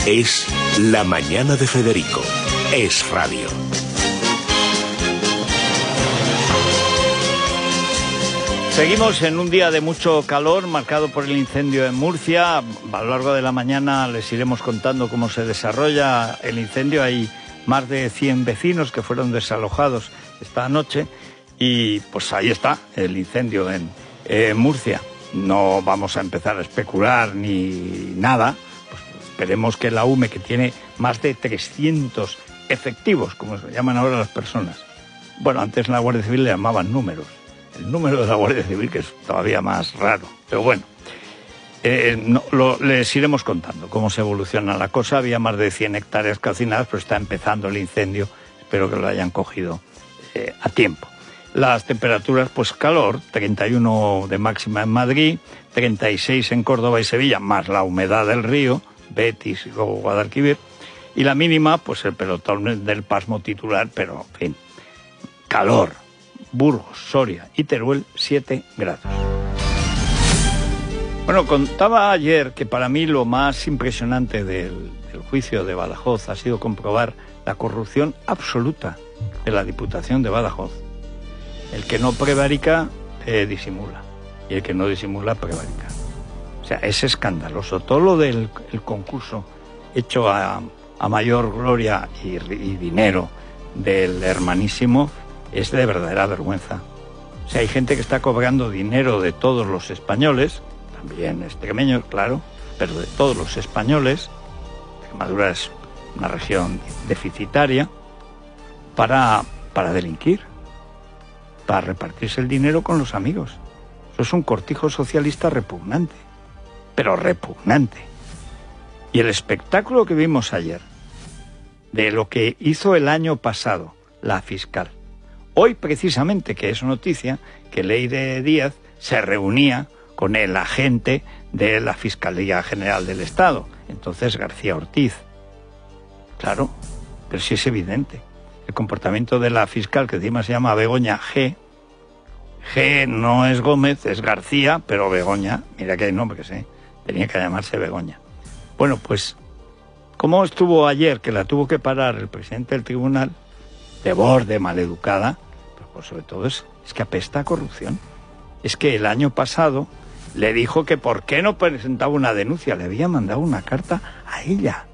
Es La Mañana de Federico. Es radio. Seguimos en un día de mucho calor, marcado por el incendio en Murcia. A lo largo de la mañana les iremos contando cómo se desarrolla el incendio. Hay más de 100 vecinos que fueron desalojados esta noche y pues ahí está el incendio en Murcia. No vamos a empezar a especular ni nada. Pues esperemos que la UME, que tiene más de 300 efectivos, como se llaman ahora las personas. Bueno, antes en la Guardia Civil le llamaban números. El número de la Guardia Civil, que es todavía más raro. Pero bueno, les iremos contando cómo se evoluciona la cosa. Había más de 100 hectáreas calcinadas, pero está empezando el incendio. Espero que lo hayan cogido a tiempo. Las temperaturas, pues calor, 31 de máxima en Madrid, 36 en Córdoba y Sevilla, más la humedad del río, Betis y luego Guadalquivir. Y la mínima, pues el pelotón del pasmo titular, pero en fin, calor. Burgos, Soria y Teruel, 7 grados. Bueno, contaba ayer que para mí lo más impresionante del juicio de Badajoz ha sido comprobar la corrupción absoluta de la Diputación de Badajoz. El que no prevarica, disimula. Y el que no disimula, prevarica. O sea, es escandaloso. Todo lo del el concurso hecho a mayor gloria y dinero del hermanísimo es de verdadera vergüenza. O sea, hay gente que está cobrando dinero de todos los españoles, también extremeños, claro, pero de todos los españoles. Extremadura es una región deficitaria, para delinquir, para repartirse el dinero con los amigos. Eso es un cortijo socialista repugnante, pero repugnante. Y el espectáculo que vimos ayer, de lo que hizo el año pasado la fiscal, hoy precisamente, que es noticia, que Leire Díaz se reunía con el agente de la Fiscalía General del Estado, entonces García Ortiz. Claro, pero sí es evidente. El comportamiento de la fiscal, que encima se llama Begoña G. G no es Gómez, es García, pero Begoña, mira que hay nombres, tenía que llamarse Begoña. Bueno, pues, ¿cómo estuvo ayer, que la tuvo que parar el presidente del tribunal, de borde, maleducada? Pues sobre todo es que apesta a corrupción. Es que el año pasado le dijo que por qué no presentaba una denuncia, le había mandado una carta a ella.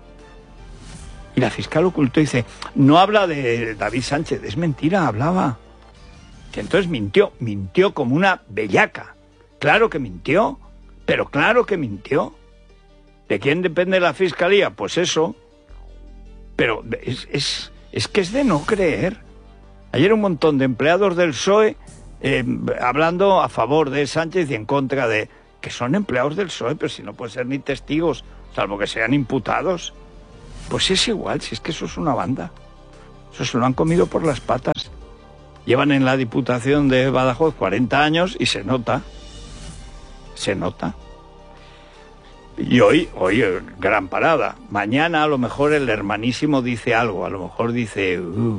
Y la fiscal ocultó y dice, no habla de David Sánchez, es mentira, hablaba. Que entonces mintió como una bellaca. Claro que mintió, pero claro que mintió. ¿De quién depende la fiscalía? Pues eso. Pero es que es de no creer. Ayer un montón de empleados del PSOE hablando a favor de Sánchez y en contra de... Que son empleados del PSOE, pero si no pueden ser ni testigos, salvo que sean imputados. Pues es igual, si es que eso es una banda. Eso se lo han comido por las patas. Llevan en la Diputación de Badajoz 40 años y se nota. Se nota. Y hoy, gran parada. Mañana a lo mejor el hermanísimo dice algo, a lo mejor dice...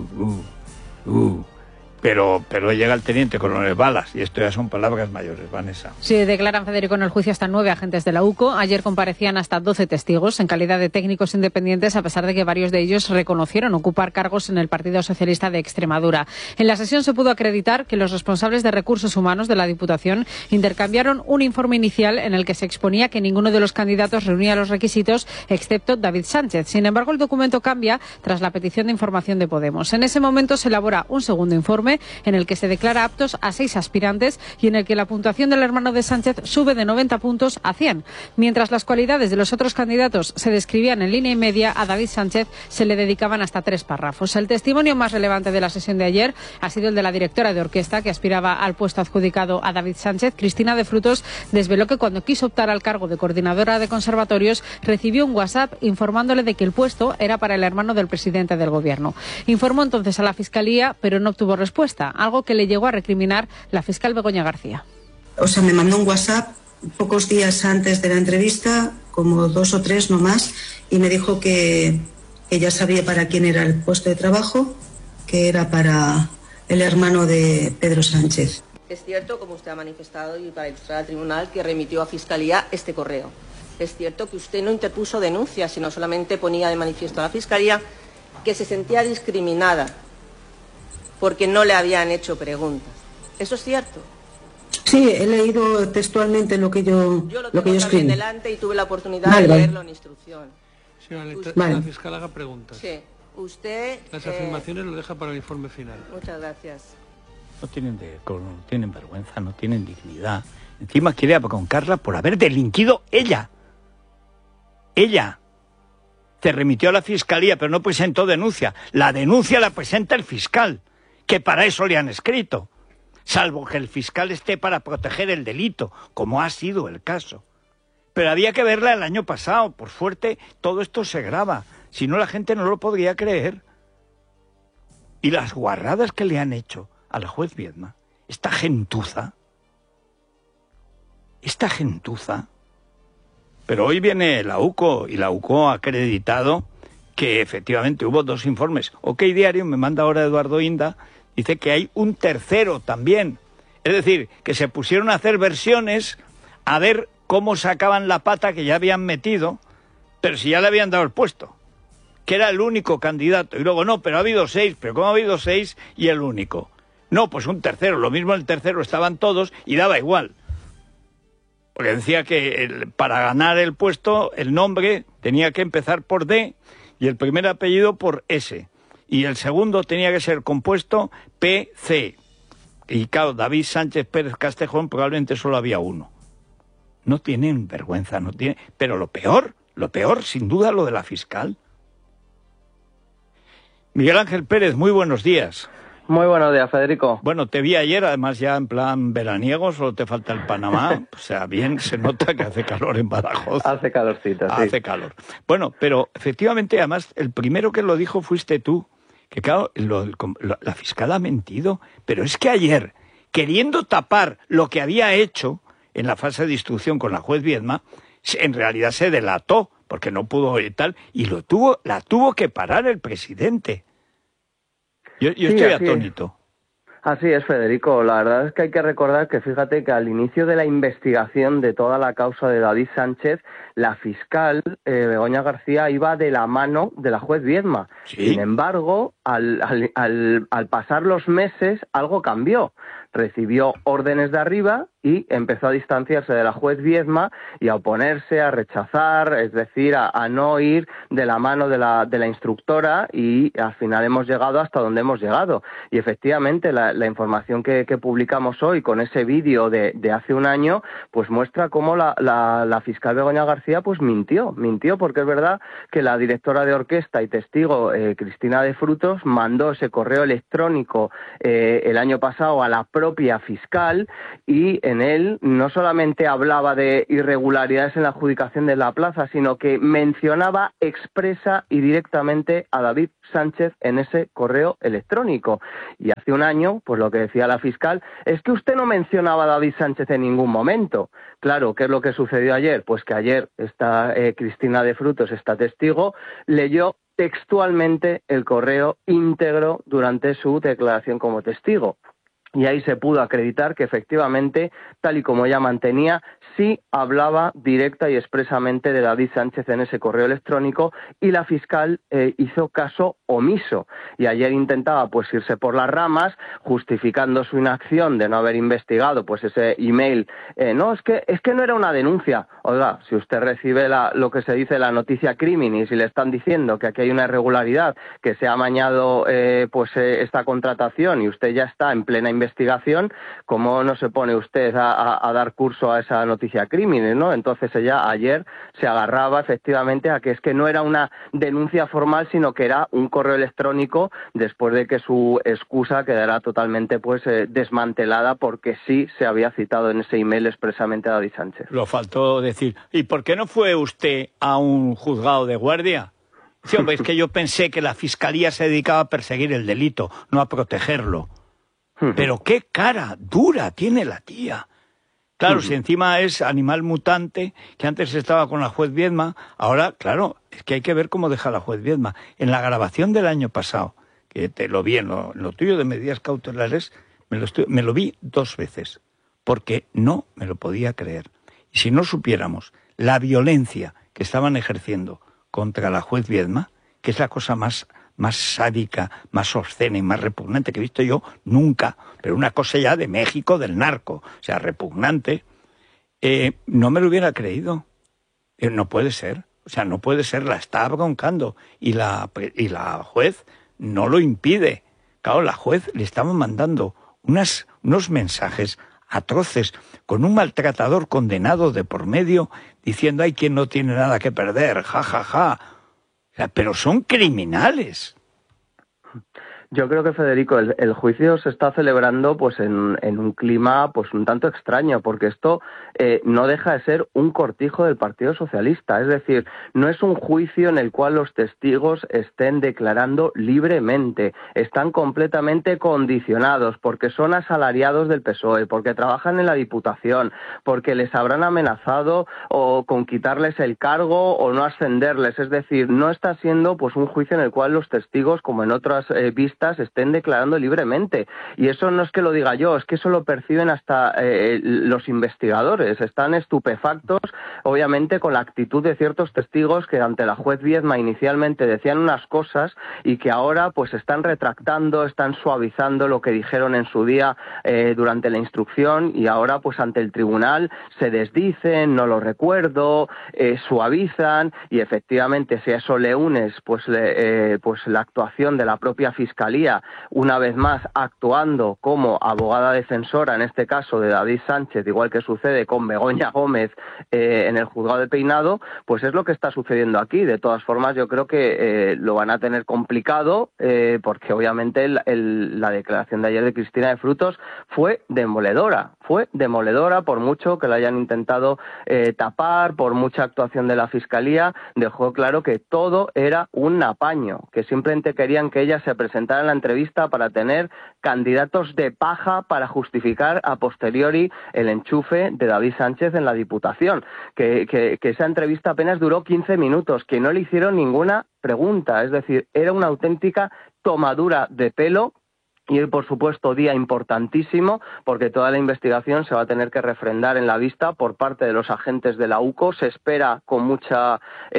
Pero llega el teniente coronel Balas, y esto ya son palabras mayores, Vanessa. Sí, declaran, Federico, en el juicio hasta 9 agentes de la UCO. Ayer comparecían hasta 12 testigos en calidad de técnicos independientes, a pesar de que varios de ellos reconocieron ocupar cargos en el Partido Socialista de Extremadura. En la sesión se pudo acreditar que los responsables de recursos humanos de la Diputación intercambiaron un informe inicial en el que se exponía que ninguno de los candidatos reunía los requisitos, excepto David Sánchez. Sin embargo, el documento cambia tras la petición de información de Podemos. En ese momento se elabora un segundo informe en el que se declara aptos a 6 aspirantes y en el que la puntuación del hermano de Sánchez sube de 90 puntos a 100. Mientras las cualidades de los otros candidatos se describían en línea y media, a David Sánchez se le dedicaban hasta 3 párrafos. El testimonio más relevante de la sesión de ayer ha sido el de la directora de orquesta, que aspiraba al puesto adjudicado a David Sánchez. Cristina de Frutos desveló que cuando quiso optar al cargo de coordinadora de conservatorios recibió un WhatsApp informándole de que el puesto era para el hermano del presidente del gobierno. Informó entonces a la Fiscalía, pero no obtuvo respuesta, algo que le llegó a recriminar la fiscal Begoña García. O sea, me mandó un WhatsApp pocos días antes de la entrevista, como 2 o 3 no más, y me dijo que ya sabía para quién era el puesto de trabajo, que era para el hermano de Pedro Sánchez. Es cierto, como usted ha manifestado y para ilustrar al tribunal, que remitió a Fiscalía este correo. Es cierto que usted no interpuso denuncia, sino solamente ponía de manifiesto a la Fiscalía que se sentía discriminada porque no le habían hecho preguntas. ¿Eso es cierto? Sí, he leído textualmente lo que yo tengo escribí. Delante y tuve la oportunidad de leerlo en instrucción. Señora, vale. La fiscal haga preguntas. Sí. Usted... Las afirmaciones lo deja para el informe final. Muchas gracias. No tienen vergüenza, no tienen dignidad. Encima quiere abroncarla por haber delinquido ella. Ella se remitió a la Fiscalía, pero no presentó denuncia. La denuncia la presenta el fiscal, que para eso le han escrito. Salvo que el fiscal esté para proteger el delito, como ha sido el caso. Pero había que verla el año pasado. Por suerte, todo esto se graba. Si no, la gente no lo podría creer. Y las guarradas que le han hecho a la juez Viedma, esta gentuza. Pero hoy viene la UCO, y la UCO ha acreditado que efectivamente hubo 2 informes. OK Diario me manda ahora Eduardo Inda, dice que hay un tercero también. Es decir, que se pusieron a hacer versiones a ver cómo sacaban la pata que ya habían metido, pero si ya le habían dado el puesto, que era el único candidato. Y luego, no, pero ha habido 6, pero ¿cómo ha habido 6 y el único? No, pues un tercero, lo mismo el tercero estaban todos y daba igual. Porque decía que para ganar el puesto, el nombre tenía que empezar por D y el primer apellido por S. Y el segundo tenía que ser compuesto PC. Y claro, David Sánchez Pérez Castejón probablemente solo había uno. No tienen vergüenza, no tienen... Pero lo peor, sin duda, lo de la fiscal. Miguel Ángel Pérez, muy buenos días. Muy buenos días, Federico. Bueno, te vi ayer, además ya en plan veraniego, solo te falta el Panamá. O sea, bien se nota que hace calor en Badajoz. Hace calorcito, sí. Hace calor. Bueno, pero efectivamente, además, el primero que lo dijo fuiste tú. Que claro, la fiscal ha mentido. Pero es que ayer, queriendo tapar lo que había hecho en la fase de instrucción con la juez Viedma, en realidad se delató, porque no pudo y tal, y la tuvo que parar el presidente. Yo sí, estoy atónito. Así es, Federico. La verdad es que hay que recordar que, fíjate, que al inicio de la investigación de toda la causa de David Sánchez, la fiscal Begoña García iba de la mano de la juez Viedma. ¿Sí? Sin embargo, al pasar los meses, algo cambió. Recibió órdenes de arriba y empezó a distanciarse de la juez Viedma y a oponerse, a rechazar, es decir, a no ir de la mano de la instructora, y al final hemos llegado hasta donde hemos llegado. Y efectivamente la información que publicamos hoy con ese vídeo de hace un año, pues muestra cómo la fiscal Begoña García pues mintió porque es verdad que la directora de orquesta y testigo Cristina de Frutos mandó ese correo electrónico el año pasado a la propia fiscal, y en él no solamente hablaba de irregularidades en la adjudicación de la plaza, sino que mencionaba expresa y directamente a David Sánchez en ese correo electrónico. Y hace un año, pues lo que decía la fiscal es que usted no mencionaba a David Sánchez en ningún momento. Claro, ¿qué es lo que sucedió ayer? Pues que ayer esta Cristina de Frutos, esta testigo, leyó textualmente el correo íntegro durante su declaración como testigo. Y ahí se pudo acreditar que efectivamente, tal y como ella mantenía, sí hablaba directa y expresamente de David Sánchez en ese correo electrónico, y la fiscal hizo caso omiso. Y ayer intentaba pues irse por las ramas, justificando su inacción de no haber investigado pues ese email. No, es que no era una denuncia. Oiga, si usted recibe lo que se dice la noticia criminis y le están diciendo que aquí hay una irregularidad, que se ha amañado esta contratación, y usted ya está en plena investigación, ¿cómo no se pone usted a dar curso a esa noticia crímenes, ¿no? Entonces ella ayer se agarraba efectivamente a que es que no era una denuncia formal, sino que era un correo electrónico, después de que su excusa quedara totalmente desmantelada, porque sí se había citado en ese email expresamente a David Sánchez. Lo faltó decir. ¿Y por qué no fue usted a un juzgado de guardia? Sí, hombre, es que yo pensé que la fiscalía se dedicaba a perseguir el delito, no a protegerlo. Pero qué cara dura tiene la tía. Claro, si encima es animal mutante, que antes estaba con la juez Viedma, ahora, claro, es que hay que ver cómo deja la juez Viedma. En la grabación del año pasado, que te lo vi en lo tuyo de medidas cautelares, me lo vi 2 veces, porque no me lo podía creer. Y si no supiéramos la violencia que estaban ejerciendo contra la juez Viedma, que es la cosa más sádica, más obscena y más repugnante que he visto yo nunca, pero una cosa ya de México, del narco, o sea, repugnante, no me lo hubiera creído. No puede ser, o sea, no puede ser, la está broncando y la juez no lo impide. Claro, la juez le estaba mandando unos mensajes atroces, con un maltratador condenado de por medio, diciendo, hay quien no tiene nada que perder, ja, ja, ja. O sea, pero son criminales. Yo creo que, Federico, el juicio se está celebrando pues en un clima pues un tanto extraño, porque esto no deja de ser un cortijo del Partido Socialista. Es decir, no es un juicio en el cual los testigos estén declarando libremente. Están completamente condicionados porque son asalariados del PSOE, porque trabajan en la Diputación, porque les habrán amenazado o con quitarles el cargo o no ascenderles. Es decir, no está siendo pues un juicio en el cual los testigos, como en otras vistas, estén declarando libremente. Y eso no es que lo diga yo, es que eso lo perciben hasta los investigadores. Están estupefactos, obviamente, con la actitud de ciertos testigos que ante la juez Viedma inicialmente decían unas cosas y que ahora pues están retractando, están suavizando lo que dijeron en su día durante la instrucción, y ahora pues ante el tribunal se desdicen, no lo recuerdo, suavizan, y efectivamente si a eso le unes pues la actuación de la propia Fiscalía, una vez más actuando como abogada defensora, en este caso de David Sánchez, igual que sucede con Begoña Gómez en el juzgado de Peinado, pues es lo que está sucediendo aquí. De todas formas, yo creo que lo van a tener complicado, porque obviamente la declaración de ayer de Cristina de Frutos fue demoledora por mucho que la hayan intentado tapar, por mucha actuación de la Fiscalía. Dejó claro que todo era un apaño, que simplemente querían que ella se presentara en la entrevista para tener candidatos de paja para justificar a posteriori el enchufe de David Sánchez en la Diputación, que esa entrevista apenas duró 15 minutos, que no le hicieron ninguna pregunta, es decir, era una auténtica tomadura de pelo. Y hoy, por supuesto, día importantísimo, porque toda la investigación se va a tener que refrendar en la vista por parte de los agentes de la UCO. Se espera con muchas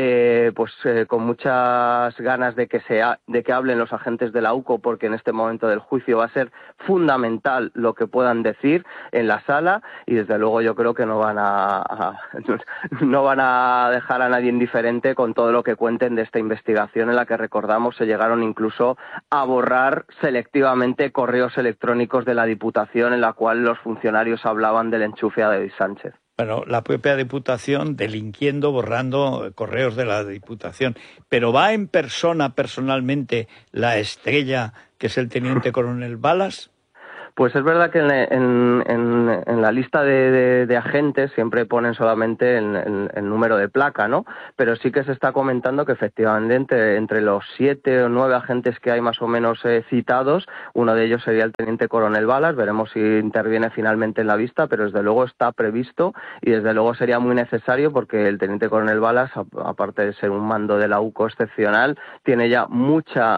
ganas de que hablen los agentes de la UCO, porque en este momento del juicio va a ser fundamental lo que puedan decir en la sala, y desde luego yo creo que no van a dejar a nadie indiferente con todo lo que cuenten de esta investigación, en la que, recordamos, se llegaron incluso a borrar selectivamente correos electrónicos de la Diputación, en la cual los funcionarios hablaban del enchufe a David Sánchez. Bueno, la propia Diputación delinquiendo, borrando correos de la Diputación. Pero ¿va en persona, personalmente, la estrella, que es el teniente coronel Balas? Pues es verdad que en la lista de agentes siempre ponen solamente el número de placa, ¿no? Pero sí que se está comentando que efectivamente entre los 7 o 9 agentes que hay más o menos citados, uno de ellos sería el teniente coronel Balas. Veremos si interviene finalmente en la vista, pero desde luego está previsto, y desde luego sería muy necesario, porque el teniente coronel Balas, aparte de ser un mando de la UCO excepcional, tiene ya mucha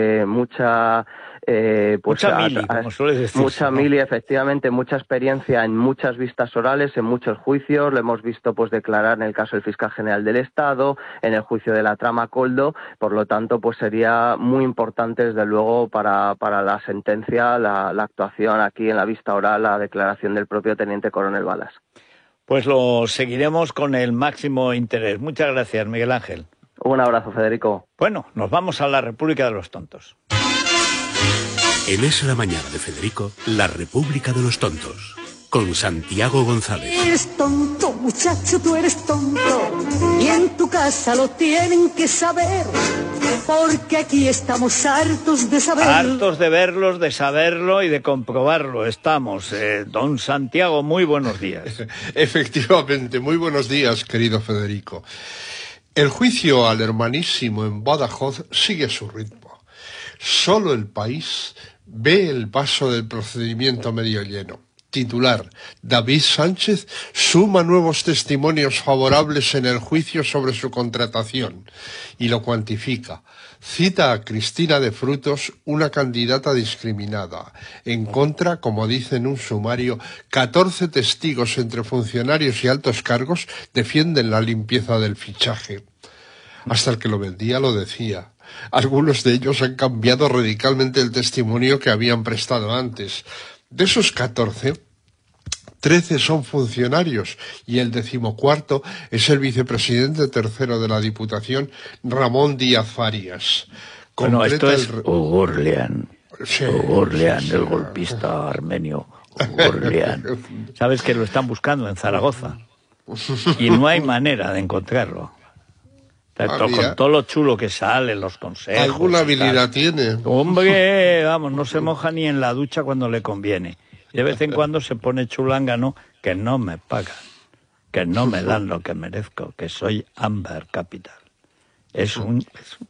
mili, como sueles decir. Mucha mili, efectivamente, mucha experiencia en muchas vistas orales, en muchos juicios. Lo hemos visto pues declarar en el caso del fiscal general del Estado, en el juicio de la trama Coldo. Por lo tanto, pues sería muy importante, desde luego, para la sentencia, la actuación aquí en la vista oral, la declaración del propio teniente coronel Balas. Pues lo seguiremos con el máximo interés. Muchas gracias, Miguel Ángel. Un abrazo, Federico. Bueno, nos vamos a la República de los Tontos. En Es la Mañana de Federico, la República de los Tontos, con Santiago González. Eres tonto, muchacho, tú eres tonto, y en tu casa lo tienen que saber, porque aquí estamos hartos de saberlo. Hartos de verlos, de saberlo y de comprobarlo. Estamos. Don Santiago, muy buenos días. Efectivamente, muy buenos días, querido Federico. El juicio al hermanísimo en Badajoz sigue su ritmo. Solo El País ve el vaso del procedimiento medio lleno. Titular: David Sánchez suma nuevos testimonios favorables en el juicio sobre su contratación, y lo cuantifica. Cita a Cristina de Frutos, una candidata discriminada. En contra, como dice en un sumario, 14 testigos entre funcionarios y altos cargos defienden la limpieza del fichaje. Hasta el que lo vendía lo decía. Algunos de ellos han cambiado radicalmente el testimonio que habían prestado antes. De esos 14, 13 son funcionarios y el 14º es el vicepresidente tercero de la Diputación, Ramón Díaz Farías. Bueno, esto es Ugurlian, sí, Ugurlian, el golpista armenio, Ugurlian. Sabes que lo están buscando en Zaragoza y no hay manera de encontrarlo. Con todo lo chulo que sale, los consejos. ¿Alguna habilidad tiene? Hombre, vamos, no se moja ni en la ducha cuando le conviene. De vez en cuando se pone chulangano, que no me pagan, que no me dan lo que merezco, que soy Amber Capital. Es un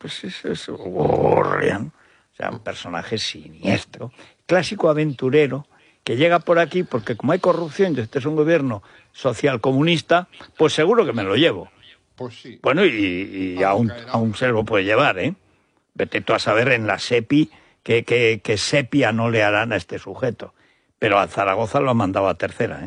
personaje siniestro, clásico aventurero, que llega por aquí porque como hay corrupción y este es un gobierno social comunista, pues seguro que me lo llevo. Pues sí. Bueno, y aún se lo puede llevar, ¿eh? Vete tú a saber en la SEPI que sepia no le harán a este sujeto. Pero a Zaragoza lo ha mandado a tercera, ¿eh?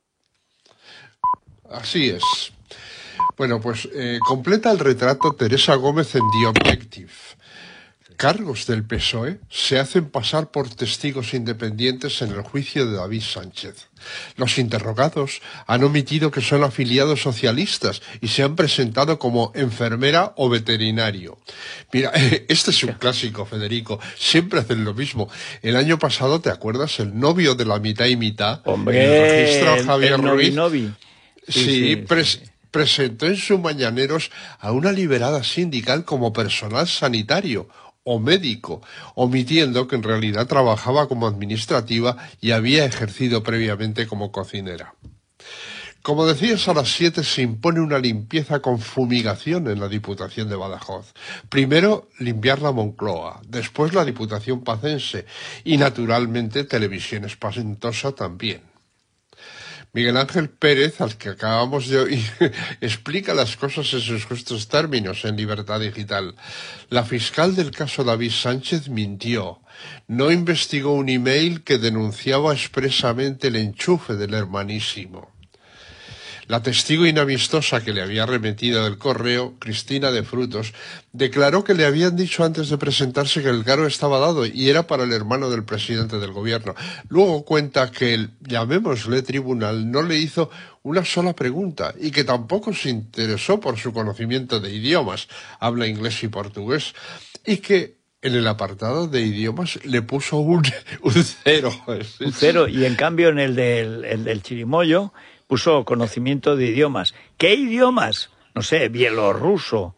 Así es. Bueno, pues completa el retrato Teresa Gómez en The Objective. Cargos del PSOE se hacen pasar por testigos independientes en el juicio de David Sánchez. Los interrogados han omitido que son afiliados socialistas y se han presentado como enfermera o veterinario. Mira, este es un clásico, Federico. Siempre hacen lo mismo. El año pasado, ¿te acuerdas? El novio de la mitad y mitad. Hombre, el registro Javier Ruiz. Sí, presentó en sus mañaneros a una liberada sindical como personal sanitario o médico, omitiendo que en realidad trabajaba como administrativa y había ejercido previamente como cocinera. Como decías, a las 7 se impone una limpieza con fumigación en la Diputación de Badajoz. Primero, limpiar la Moncloa, después la Diputación Pacense y, naturalmente, Televisión Espantosa también. Miguel Ángel Pérez, al que acabamos de oír, explica las cosas en sus justos términos en Libertad Digital. La fiscal del caso David Sánchez mintió. No investigó un email que denunciaba expresamente el enchufe del hermanísimo. La testigo inamistosa que le había remitido el correo, Cristina de Frutos, declaró que le habían dicho antes de presentarse que el cargo estaba dado y era para el hermano del presidente del gobierno. Luego cuenta que el, llamémosle tribunal, no le hizo una sola pregunta y que tampoco se interesó por su conocimiento de idiomas, habla inglés y portugués, y que en el apartado de idiomas le puso un 0. Un 0, y en cambio en el del chirimoyo puso conocimiento de idiomas. ¿Qué idiomas? No sé, bielorruso,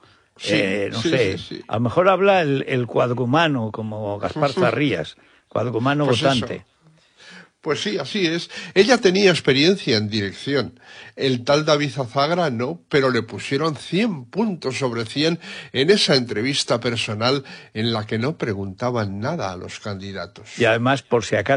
sí. A lo mejor habla el cuadrumano, como Gaspar Zarrías, cuadrumano pues votante. Eso. Pues sí, así es. Ella tenía experiencia en dirección. El tal David Azagra no, pero le pusieron 100 puntos sobre 100 en esa entrevista personal en la que no preguntaban nada a los candidatos. Y además, por si acaso,